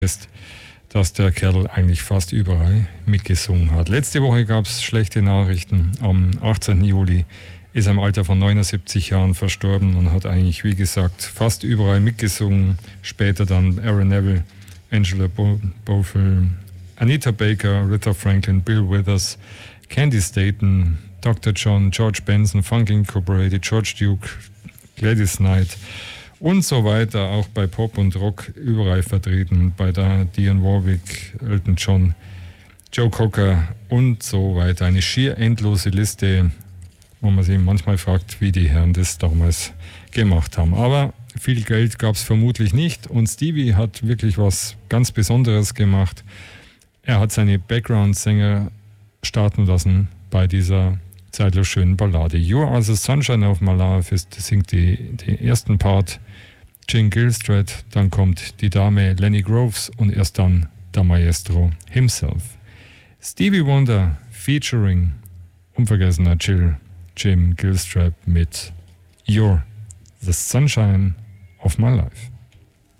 ist, dass der Kerl eigentlich fast überall mitgesungen hat. Letzte Woche gab es schlechte Nachrichten. Am 18. Juli ist er im Alter von 79 Jahren verstorben und hat eigentlich, wie gesagt, fast überall mitgesungen. Später dann Aaron Neville, Angela Bofill, Anita Baker, Aretha Franklin, Bill Withers, Candy Staton, Dr. John, George Benson, Funk Incorporated, George Duke, Gladys Knight und so weiter. Auch bei Pop und Rock überall vertreten. Bei der Dionne Warwick, Elton John, Joe Cocker und so weiter. Eine schier endlose Liste, wo man sich manchmal fragt, wie die Herren das damals gemacht haben. Aber viel Geld gab es vermutlich nicht und Stevie hat wirklich was ganz Besonderes gemacht. Er hat seine Background-Sänger starten lassen bei dieser zeitlos schönen Ballade. You Are the Sunshine of My Life singt den ersten Part Gin Gilstrap, dann kommt die Dame Lenny Groves und erst dann der Maestro himself. Stevie Wonder featuring unvergessener Jim Gilstrap mit You're the Sunshine of My Life.